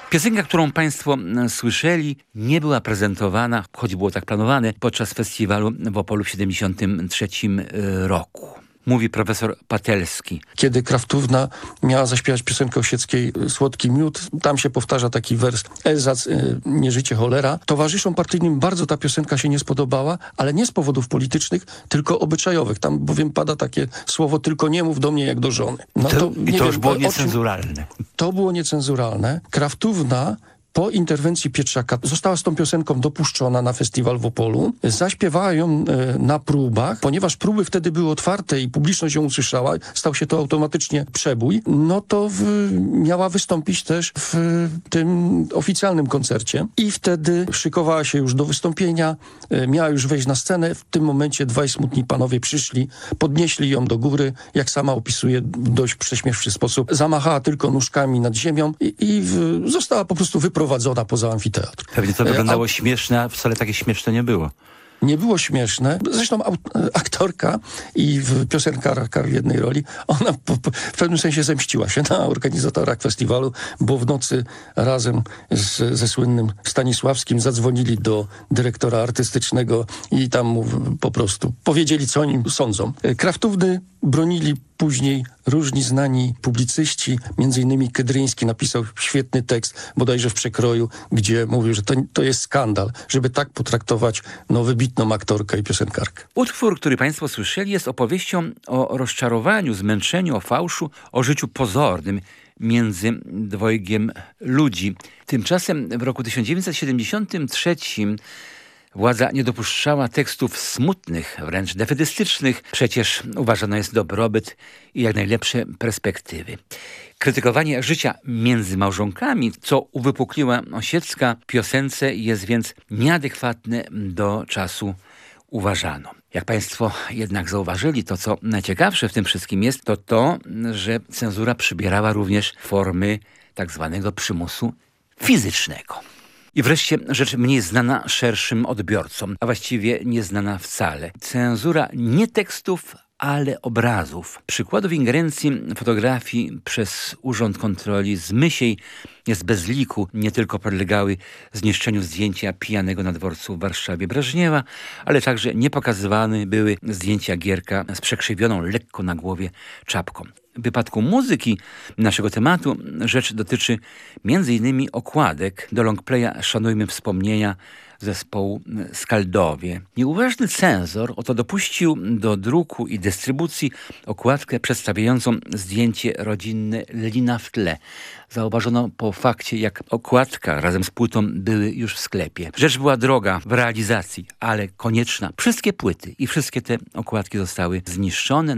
Piosenka, którą Państwo słyszeli, nie była prezentowana, choć było tak planowane, podczas festiwalu w Opolu w 1973 roku. Mówi profesor Patelski. Kiedy Kraftówna miała zaśpiewać piosenkę Osieckiej Słodki Miód, tam się powtarza taki wers Elzac, nie życie cholera. Towarzyszom partyjnym bardzo ta piosenka się nie spodobała, ale nie z powodów politycznych, tylko obyczajowych. Tam bowiem pada takie słowo, tylko nie mów do mnie jak do żony. No to już było niecenzuralne. To było niecenzuralne. Kraftówna po interwencji Pietrzaka została z tą piosenką dopuszczona na festiwal w Opolu. Zaśpiewała ją na próbach. Ponieważ próby wtedy były otwarte i publiczność ją usłyszała, stał się to automatycznie przebój, no to miała wystąpić też w tym oficjalnym koncercie. I wtedy szykowała się już do wystąpienia, miała już wejść na scenę. W tym momencie dwaj smutni panowie przyszli, podnieśli ją do góry, jak sama opisuje w dość prześmieszny sposób. Zamachała tylko nóżkami nad ziemią i została po prostu wyprowadzona poza amfiteatr. Pewnie to wyglądało śmieszne, a wcale takie śmieszne nie było. Nie było śmieszne. Zresztą aktorka i piosenkarka w jednej roli, ona w pewnym sensie zemściła się na organizatorach festiwalu, bo w nocy razem ze słynnym Stanisławskim zadzwonili do dyrektora artystycznego i tam mu po prostu powiedzieli, co o nim sądzą. Kraftówny bronili później różni znani publicyści, między innymi Kydryński napisał świetny tekst, bodajże w Przekroju, gdzie mówił, że to jest skandal, żeby tak potraktować wybitną aktorkę i piosenkarkę. Utwór, który Państwo słyszeli, jest opowieścią o rozczarowaniu, zmęczeniu, o fałszu, o życiu pozornym między dwojgiem ludzi. Tymczasem w roku 1973 władza nie dopuszczała tekstów smutnych, wręcz defetystycznych. Przecież uważano jest dobrobyt i jak najlepsze perspektywy. Krytykowanie życia między małżonkami, co uwypukliła Osiecka w piosence, jest więc nieadekwatne do czasu, uważano. Jak Państwo jednak zauważyli, to co najciekawsze w tym wszystkim jest, to, że cenzura przybierała również formy tak zwanego przymusu fizycznego. I wreszcie rzecz mniej znana szerszym odbiorcom, a właściwie nieznana wcale. Cenzura nie tekstów, ale obrazów. Przykładów ingerencji fotografii przez Urząd Kontroli z Mysiej jest bez liku. Nie tylko podlegały zniszczeniu zdjęcia pijanego na dworcu w Warszawie Breżniewa, ale także nie pokazywane były zdjęcia Gierka z przekrzywioną lekko na głowie czapką. W wypadku muzyki naszego tematu rzecz dotyczy m.in. okładek do longplaya Szanujmy Wspomnienia zespołu Skaldowie. Nieuważny cenzor oto dopuścił do druku i dystrybucji okładkę przedstawiającą zdjęcie rodzinne Lina w tle. Zauważono po fakcie, jak okładka razem z płytą były już w sklepie. Rzecz była droga w realizacji, ale konieczna. Wszystkie płyty i wszystkie te okładki zostały zniszczone.